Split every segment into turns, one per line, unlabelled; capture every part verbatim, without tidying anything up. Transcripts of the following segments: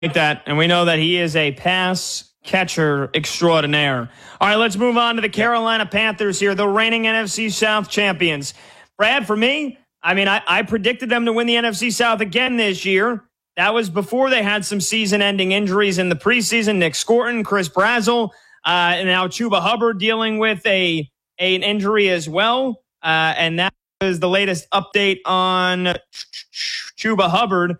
Like that, and we know that he is a pass catcher extraordinaire. All right, let's move on to the Carolina Panthers here, the reigning N F C South champions. Brad, for me, I mean, I, I predicted them to win the N F C South again this year. That was before they had some season-ending injuries in the preseason. Nick Scorton, Chris Brazzell, uh, and now Chuba Hubbard dealing with a, a an injury as well. Uh, and that is the latest update on Chuba Hubbard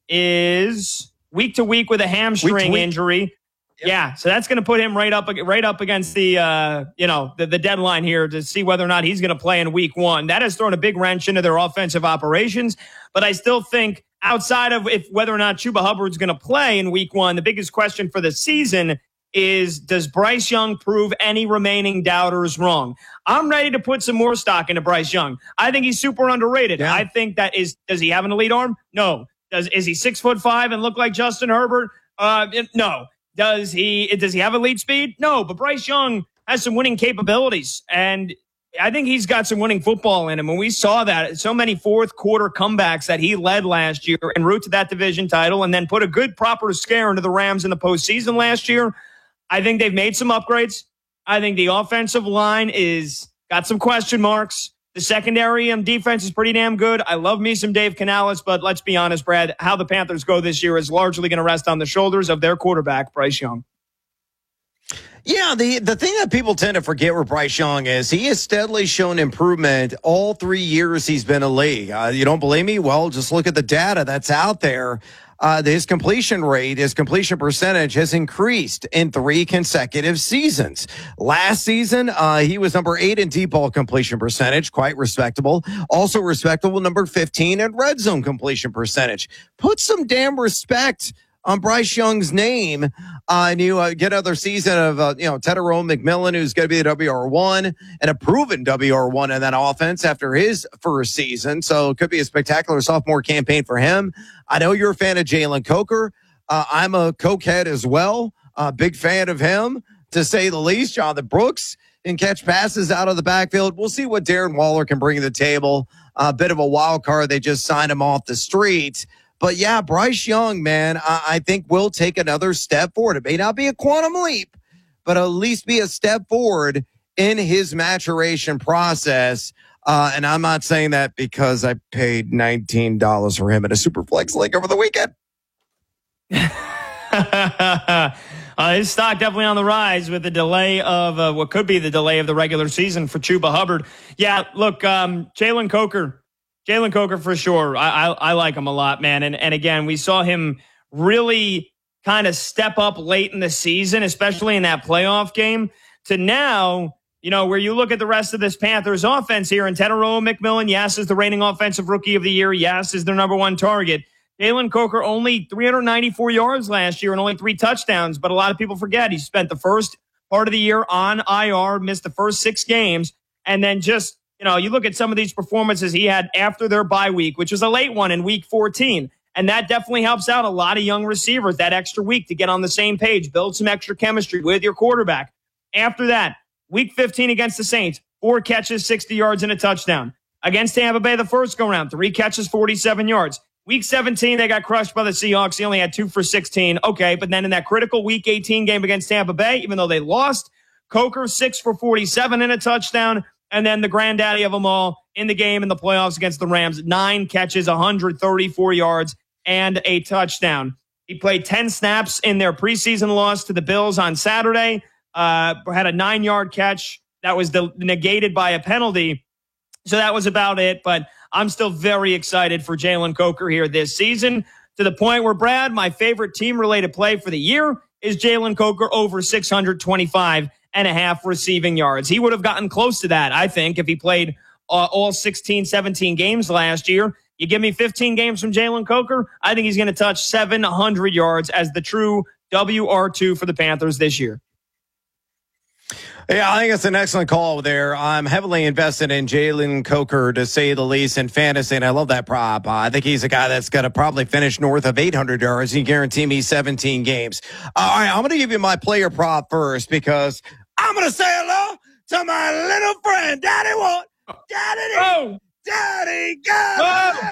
is week to week with a hamstring week week. injury. Yep. Yeah, so that's going to put him right up right up against the uh, you know the, the deadline here to see whether or not he's going to play in week one. That has thrown a big wrench into their offensive operations. But I still think outside of if whether or not Chuba Hubbard's going to play in week one, the biggest question for the season is, does Bryce Young prove any remaining doubters wrong? I'm ready to put some more stock into Bryce Young. I think he's super underrated. Yeah. I think that is, does he have an elite arm? No. Does is he six foot five and look like Justin Herbert? Uh, no. Does he does he have elite speed? No. But Bryce Young has some winning capabilities, and I think he's got some winning football in him. And we saw that so many fourth quarter comebacks that he led last year en route to that division title, and then put a good proper scare into the Rams in the postseason last year. I think they've made some upgrades. I think the offensive line is got some question marks. The secondary and defense is pretty damn good. I love me some Dave Canales, but let's be honest, Brad, how the Panthers go this year is largely going to rest on the shoulders of their quarterback, Bryce Young.
Yeah, the, the thing that people tend to forget with Bryce Young is he has steadily shown improvement all three years he's been in the league. Uh, you don't believe me? Well, just look at the data that's out there. Uh, his completion rate, his completion percentage has increased in three consecutive seasons. Last season, uh, he was number eight in deep ball completion percentage, quite respectable. Also respectable, number fifteen in red zone completion percentage. Put some damn respect on Bryce Young's name. Uh, and you uh, get another season of, uh, you know, Tedderone McMillan, who's going to be the W R one and a proven W R one in that offense after his first season. So it could be a spectacular sophomore campaign for him. I know you're a fan of Jalen Coker. Uh, I'm a Coke head as well. Uh, big fan of him, to say the least. Jonathan Brooks can catch passes out of the backfield. We'll see what Darren Waller can bring to the table. A uh, bit of a wild card. They just signed him off the street. But, yeah, Bryce Young, man, I, I think will take another step forward. It may not be a quantum leap, but at least be a step forward in his maturation process. Uh, and I'm not saying that because I paid nineteen dollars for him at a Superflex League over the weekend.
uh, his stock definitely on the rise with the delay of uh, what could be the delay of the regular season for Chuba Hubbard. Yeah, look, um, Jalen Coker. Jalen Coker for sure. I, I I like him a lot, man. And and again, we saw him really kind of step up late in the season, especially in that playoff game, to now, you know, where you look at the rest of this Panthers offense here, and Tedderone McMillan, yes, is the reigning offensive rookie of the year. Yes, is their number one target. Jalen Coker only three hundred ninety-four yards last year and only three touchdowns. But a lot of people forget he spent the first part of the year on I R, missed the first six games, and then just, you know, you look at some of these performances he had after their bye week, which was a late one in week fourteen. And that definitely helps out a lot of young receivers, that extra week to get on the same page, build some extra chemistry with your quarterback. After that, week fifteen against the Saints, four catches, sixty yards, and a touchdown. Against Tampa Bay, the first go-round, three catches, forty-seven yards. Week seventeen, they got crushed by the Seahawks. He only had two for sixteen. Okay, but then in that critical week eighteen game against Tampa Bay, even though they lost, Coker, six for forty-seven and a touchdown. And then the granddaddy of them all in the game in the playoffs against the Rams, nine catches, one hundred thirty-four yards, and a touchdown. He played ten snaps in their preseason loss to the Bills on Saturday, uh, had a nine-yard catch that was de- negated by a penalty. So that was about it. But I'm still very excited for Jalen Coker here this season, to the point where, Brad, my favorite team-related play for the year is Jalen Coker over six hundred twenty-five and a half receiving yards. He would have gotten close to that, I think, if he played uh, all sixteen, seventeen games last year. You give me fifteen games from Jalen Coker, I think he's going to touch seven hundred yards as the true W R two for the Panthers this year.
Yeah, I think it's an excellent call there. I'm heavily invested in Jalen Coker, to say the least, in fantasy, and I love that prop. Uh, I think he's a guy that's going to probably finish north of eight hundred yards. He guarantee me seventeen games. All right, I'm going to give you my player prop first, because I'm going to say hello to my little friend, Daddy What? Daddy, oh. Daddy, God.